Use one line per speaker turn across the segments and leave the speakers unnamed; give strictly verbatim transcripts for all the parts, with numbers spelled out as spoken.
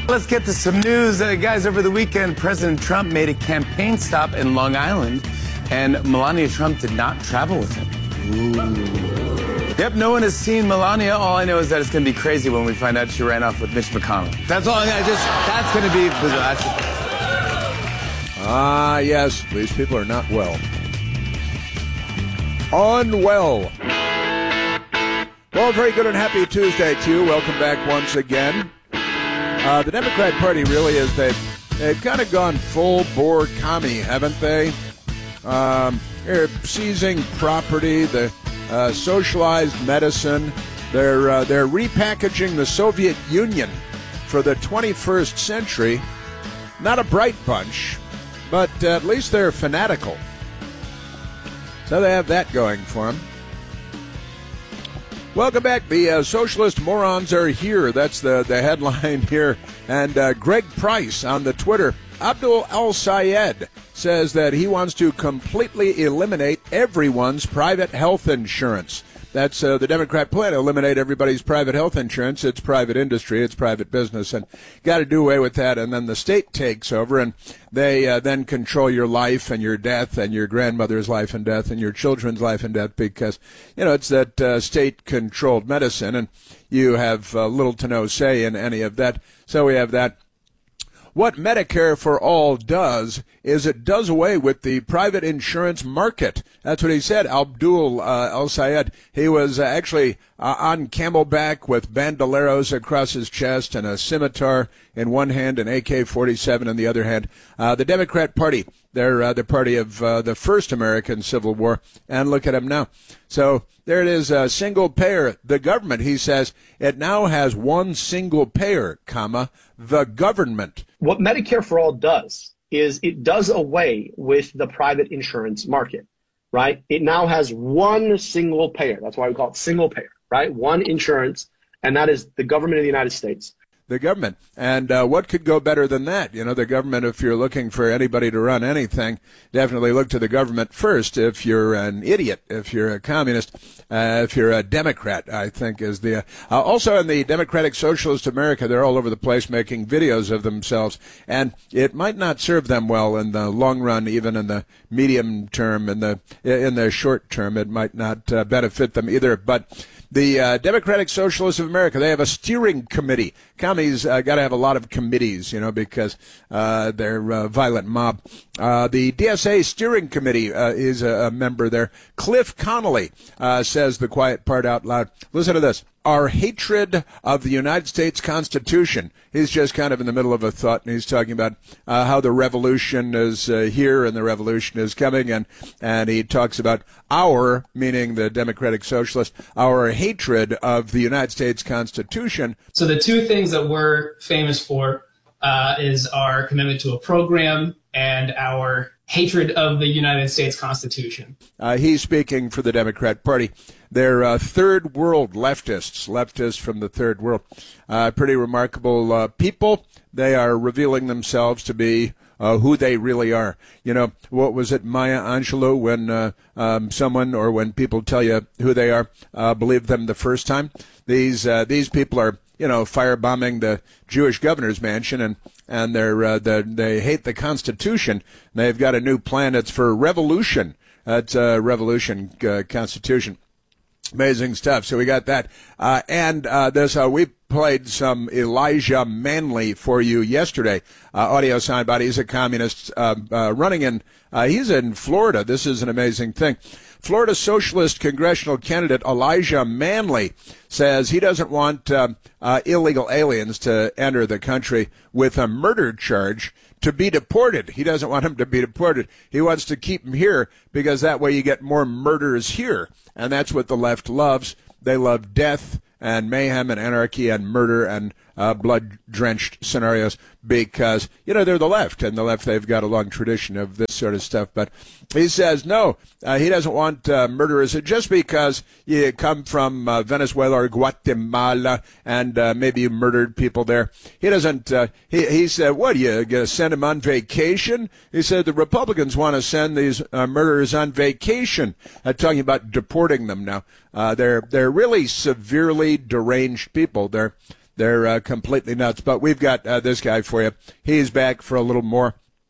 Let's get to some news. Uh, guys, over the weekend, President Trump made a campaign stop in Long Island, and Melania Trump did not travel with him. Ooh. Yep, no one has seen Melania. All I know is that it's going to be crazy when we find out she ran off with Mitch McConnell. That's all I know. Just, that's going to be bizarre.
Ah, yes, these people are not well. Unwell. Well, very good and happy Tuesday to you. Welcome back once again. Uh, the Democrat Party really is, they've, they've kind of gone full-bore commie, haven't they? Um, they're seizing property, the uh, socialized medicine. They're, uh, they're repackaging the Soviet Union for the twenty-first century. Not a bright bunch, but uh, at least they're fanatical. So they have that going for them. Welcome back. The uh, socialist morons are here. That's the, the headline here. And uh, Greg Price on the Twitter, Abdul Al-Sayed, says that he wants to completely eliminate everyone's private health insurance. That's uh, the Democrat plan, eliminate everybody's private health insurance. It's private industry, it's private business, and got to do away with that. And then the state takes over, and they uh, then control your life and your death and your grandmother's life and death and your children's life and death because, you know, it's that uh, state-controlled medicine, and you have uh, little to no say in any of that. So we have that. What Medicare for All does is it does away with the private insurance market. That's what he said. Abdul uh, Al-Sayed, he was uh, actually uh, on camelback with bandoleros across his chest and a scimitar in one hand, an A K forty-seven in the other hand. Uh, the Democrat Party, they're uh, the party of uh, the first American Civil War, and look at them now. So there it is, a single payer. The government, he says, it now has one single payer, comma, the government.
What Medicare for All does is it does away with the private insurance market, right? It now has one single payer. That's why we call it single payer, right? One insurance, and that is the government of the United States.
The government. And uh, what could go better than that? You know, the government, if you're looking for anybody to run anything, definitely look to the government first. If you're an idiot, if you're a communist, uh, if you're a Democrat, I think is the... Uh, also in the Democratic Socialist America, they're all over the place making videos of themselves. And it might not serve them well in the long run, even in the medium term, in the, in the short term. It might not uh, benefit them either. But... The uh, Democratic Socialists of America, they have a steering committee. Commies uh, got to have a lot of committees, you know, because uh, they're a violent mob. Uh, the D S A steering committee uh, is a, a member there. Cliff Connolly uh, says the quiet part out loud. Listen to this. Our hatred of the United States Constitution. He's just kind of in the middle of a thought, and he's talking about uh, how the revolution is uh, here and the revolution is coming, and, and he talks about our, meaning the Democratic Socialist, our hatred of the United States Constitution.
So the two things that we're famous for uh, is our commitment to a program and our hatred of the United States Constitution.
Uh, he's speaking for the Democrat Party. They're uh, third world leftists, leftists from the third world. Uh, pretty remarkable uh, people. They are revealing themselves to be uh, who they really are. You know, what was it, Maya Angelou, when uh, um, someone or when people tell you who they are, uh, believe them the first time? These uh, these people are, you know, firebombing the Jewish governor's mansion, and and they're uh, the, they hate the Constitution. They've got a new plan. It's for revolution. It's a revolution uh, Constitution. Amazing stuff. So we got that. Uh, and uh, this, uh, we played some Elijah Manley for you yesterday. Uh, audio soundbite. He's a communist uh, uh, running in, uh, he's in Florida. This is an amazing thing. Florida Socialist congressional candidate Elijah Manley says he doesn't want uh, uh, illegal aliens to enter the country with a murder charge to be deported. He doesn't want them to be deported. He wants to keep them here because that way you get more murders here. And that's what the left loves. They love death and mayhem and anarchy and murder and uh, blood-drenched scenarios because, you know, they're the left. And the left, they've got a long tradition of this sort of stuff. But he says, no, uh, he doesn't want uh, murderers just because you come from uh, Venezuela or Guatemala and uh, maybe you murdered people there. He doesn't, uh, he, he said, what, are you going to send them on vacation? He said the Republicans want to send these uh, murderers on vacation. Uh, talking about deporting them now. Uh, they're, they're really severely deranged people. They're, They're uh, completely nuts. But we've got uh, this guy for you. He's back for a little more.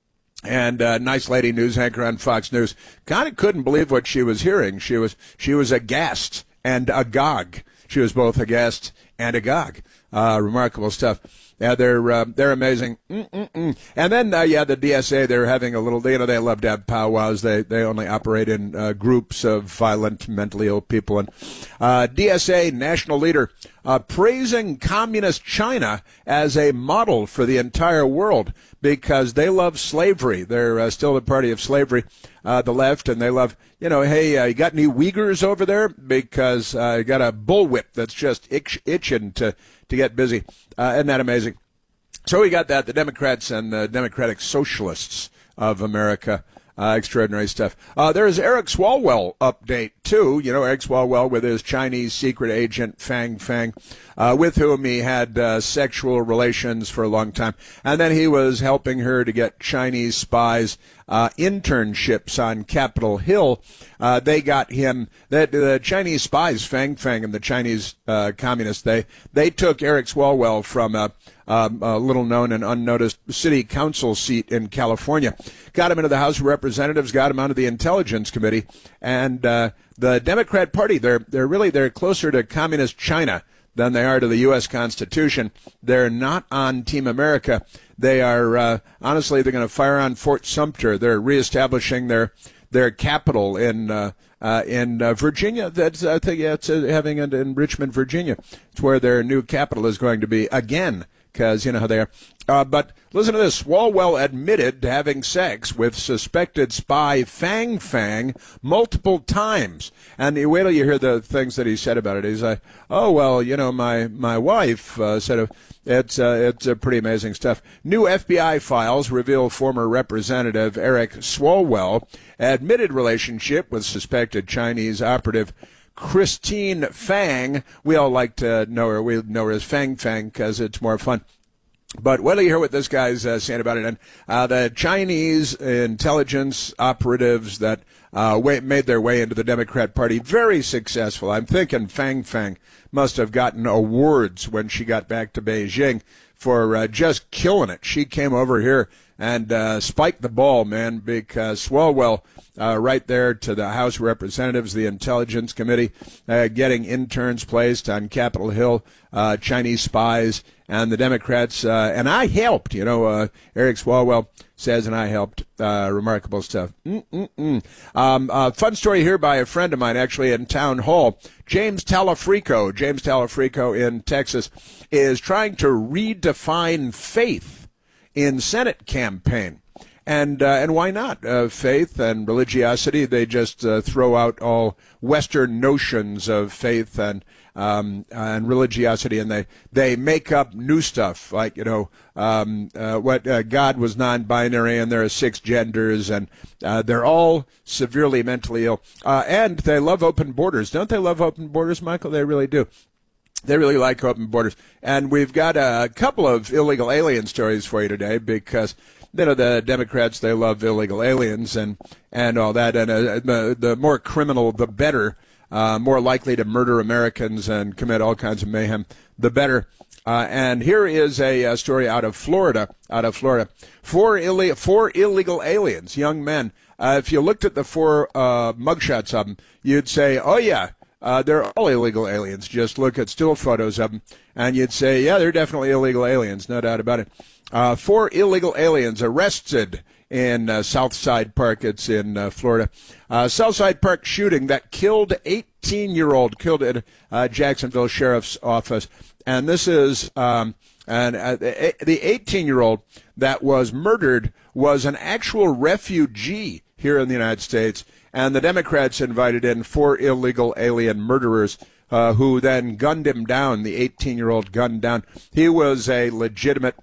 And uh, nice lady news anchor on Fox News. Kind of couldn't believe what she was hearing. She was she was aghast and agog. She was both aghast and agog. Uh, remarkable stuff. Yeah, they're uh, they're amazing. Mm-mm-mm. And then uh, yeah, the D S A, they're having a little. You know, they love to have powwows. They they only operate in uh, groups of violent, mentally ill people. And uh, D S A national leader uh, praising communist China as a model for the entire world because they love slavery. They're uh, still the party of slavery, uh, the left, and they love. You know, hey, uh, you got any Uyghurs over there? Because uh, you got a bullwhip that's just itch, itching to. to get busy. Uh, isn't that amazing? So we got that, the Democrats and the Democratic Socialists of America. Uh, extraordinary stuff. Uh, there's Eric Swalwell update, too. You know, Eric Swalwell with his Chinese secret agent, Fang Fang, uh, with whom he had uh, sexual relations for a long time. And then he was helping her to get Chinese spies uh, internships on Capitol Hill. Uh, they got him, the, the Chinese spies, Fang Fang and the Chinese uh, communists, they, they took Eric Swalwell from a Um, a little-known and unnoticed city council seat in California. Got him into the House of Representatives, got him onto the Intelligence Committee, and uh, the Democrat Party, they're they're really they're closer to communist China than they are to the U S Constitution. They're not on Team America. They are, uh, honestly, they're going to fire on Fort Sumter. They're reestablishing their their capital in uh, uh, in uh, Virginia. That's I think yeah, it's uh, having it in Richmond, Virginia. It's where their new capital is going to be again. Because you know how they are. Uh, but listen to this. Swalwell admitted to having sex with suspected spy Fang Fang multiple times. And you wait till you hear the things that he said about it. He's like, oh, well, you know, my, my wife uh, said it's, uh, it's uh, pretty amazing stuff. New F B I files reveal former Representative Eric Swalwell admitted relationship with suspected Chinese operative Christine Fang. We all like to know her. We know her as Fang Fang because it's more fun. But wait till you hear what this guy's uh, saying about it. And uh, the Chinese intelligence operatives that uh, way, made their way into the Democrat Party, very successful. I'm thinking Fang Fang must have gotten awards when she got back to Beijing for uh, just killing it. She came over here and uh, spiked the ball, man, because Swalwell uh, right there to the House of Representatives, the Intelligence Committee, uh, getting interns placed on Capitol Hill, uh, Chinese spies, and the Democrats. Uh, and I helped, you know, uh, Eric Swalwell says, and I helped. Uh, remarkable stuff. Mm-mm-mm. Um, uh, fun story here by a friend of mine, actually, in Town Hall. James Talafrico, James Talafrico in Texas, is trying to redefine faith in Senate campaign. And uh, and why not? Uh, faith and religiosity, they just uh, throw out all Western notions of faith and um, and religiosity, and they, they make up new stuff, like, you know, um, uh, what uh, God was non-binary, and there are six genders, and uh, they're all severely mentally ill. Uh, and they love open borders. Don't they love open borders, Michael? They really do. They really like open borders. And we've got a couple of illegal alien stories for you today because, you know, the Democrats, they love illegal aliens and, and all that. And uh, the, the more criminal, the better, uh, more likely to murder Americans and commit all kinds of mayhem, the better. Uh, and here is a, a story out of Florida, out of Florida. Four, Ill- four illegal aliens, young men. Uh, if you looked at the four uh, mugshots of them, you'd say, oh, yeah. Uh, they're all illegal aliens. Just look at still photos of them, and you'd say, yeah, they're definitely illegal aliens, no doubt about it. Uh, four illegal aliens arrested in uh, Southside Park. It's in uh, Florida. Uh, Southside Park shooting that killed eighteen-year-old, killed at uh, Jacksonville Sheriff's Office. And this is um, and uh, the eighteen-year-old that was murdered was an actual refugee here in the United States. And the Democrats invited in four illegal alien murderers uh, who then gunned him down, the eighteen-year-old gunned down. He was a legitimate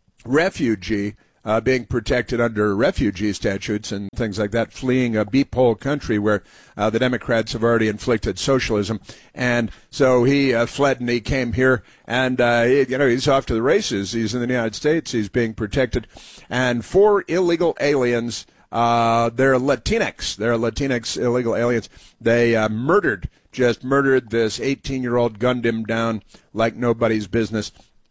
refugee uh, being protected under refugee statutes and things like that, fleeing a beep-hole country where uh, the Democrats have already inflicted socialism. And so he uh, fled and he came here, and uh, he, you know, he's off to the races. He's in the United States. He's being protected. And four illegal aliens. Uh, they're Latinx. They're Latinx illegal aliens. They uh, murdered, just murdered this eighteen-year-old, gunned him down like nobody's business.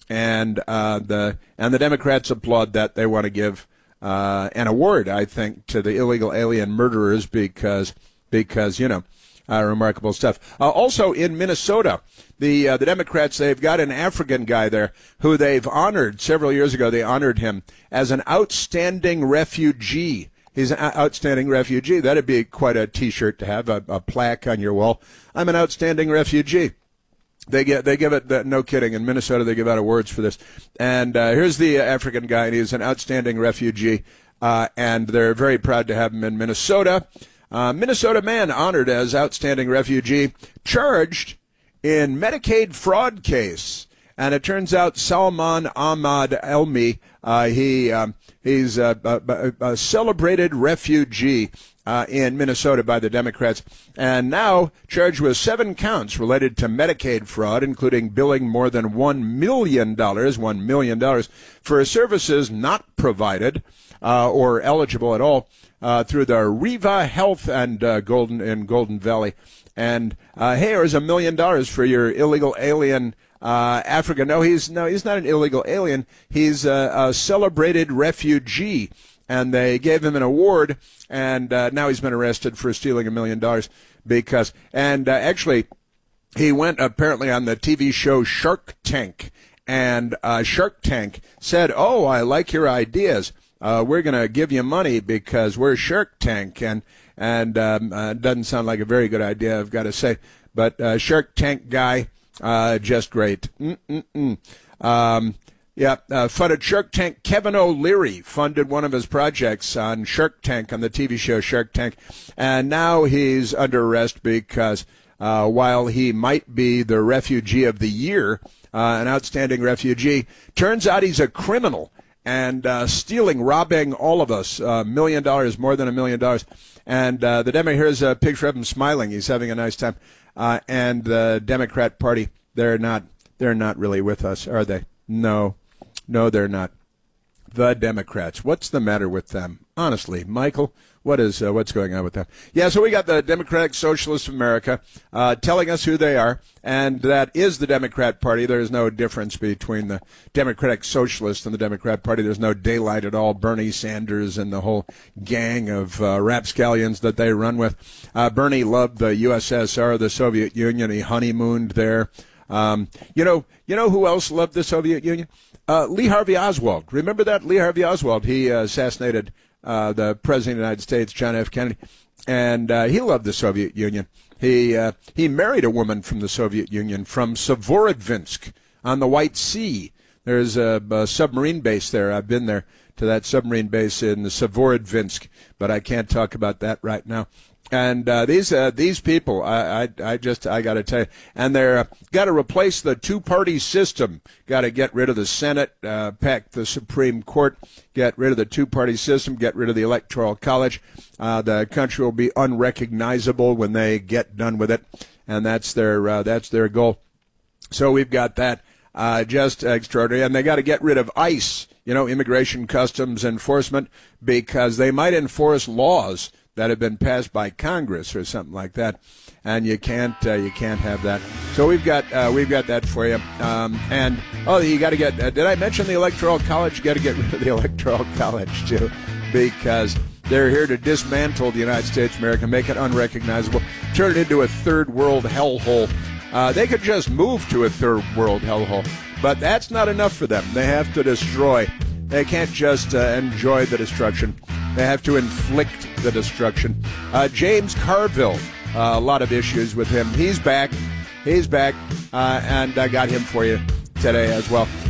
and uh, the and the Democrats applaud that. They want to give uh, an award, I think, to the illegal alien murderers because because you know. Uh, remarkable stuff. Uh, also in Minnesota, the uh, the Democrats, they've got an African guy there who they've honored. Several years ago, they honored him as an outstanding refugee. He's an outstanding refugee. That'd be quite a T-shirt to have, a, a plaque on your wall. I'm an outstanding refugee. They get they give it, no kidding, in Minnesota they give out awards for this. And uh, here's the African guy, and he's an outstanding refugee, uh, and they're very proud to have him in Minnesota. Uh, Minnesota man honored as outstanding refugee, charged in Medicaid fraud case. And it turns out Salman Ahmad Elmi, uh, he um, he's a, a, a celebrated refugee uh, in Minnesota by the Democrats, and now charged with seven counts related to Medicaid fraud, including billing more than one million dollars, one million dollars, for services not provided uh, or eligible at all uh, through the Riva Health and uh, Golden in Golden Valley. And uh, hey, here's a million dollars for your illegal alien uh, Africa. No, he's no, he's not an illegal alien. He's a, a celebrated refugee, and they gave him an award. And uh, now he's been arrested for stealing a million dollars because. And uh, actually, he went apparently on the T V show Shark Tank, and uh, Shark Tank said, "Oh, I like your ideas. Uh, we're going to give you money because we're Shark Tank." And and um, uh, doesn't sound like a very good idea, I've got to say. But uh, Shark Tank guy, uh, just great. Mm-mm-mm. Um, yeah, uh, funded Shark Tank. Kevin O'Leary funded one of his projects on Shark Tank, on the T V show Shark Tank. And now he's under arrest because uh, while he might be the refugee of the year, uh, an outstanding refugee, turns out he's a criminal. And uh, stealing, robbing all of us, a uh, million dollars, more than a million dollars. And uh, the Demo, here's a picture of him smiling. He's having a nice time. Uh, and the Democrat Party, they're not, they're not really with us, are they? No, no, they're not. The Democrats, what's the matter with them? Honestly, Michael, what is uh, what's going on with them? Yeah, so we got the Democratic Socialists of America uh, telling us who they are, and that is the Democrat Party. There's no difference between the Democratic Socialists and the Democrat Party. There's no daylight at all. Bernie Sanders and the whole gang of uh, rapscallions that they run with. Uh, Bernie loved the U S S R, the Soviet Union. He honeymooned there. Um, you know, you know who else loved the Soviet Union? Uh, Lee Harvey Oswald. Remember that? Lee Harvey Oswald. He uh, assassinated uh, the President of the United States, John F. Kennedy, and uh, he loved the Soviet Union. He uh, he married a woman from the Soviet Union, from Severodvinsk on the White Sea. There's a, a submarine base there. I've been there to that submarine base in Severodvinsk, but I can't talk about that right now. And uh, these uh, these people, I, I I just I got to tell you, and they're uh, got to replace the two-party system. Got to get rid of the Senate, uh, pack the Supreme Court, get rid of the two-party system, get rid of the Electoral College. Uh, the country will be unrecognizable when they get done with it, and that's their uh, that's their goal. So we've got that, uh, just extraordinary, and they got to get rid of ICE, you know, Immigration Customs Enforcement, because they might enforce laws that have been passed by Congress or something like that, and you can't uh, you can't have that. So we've got uh, we've got that for you. Um, and oh, you got to get. Uh, did I mention the Electoral College? You got to get rid of the Electoral College too, because they're here to dismantle the United States of America, make it unrecognizable, turn it into a third world hellhole. Uh, they could just move to a third world hellhole, but that's not enough for them. They have to destroy. They can't just uh, enjoy the destruction. They have to inflict the destruction. Uh, James Carville, uh, a lot of issues with him. He's back. He's back, uh, and I got him for you today as well.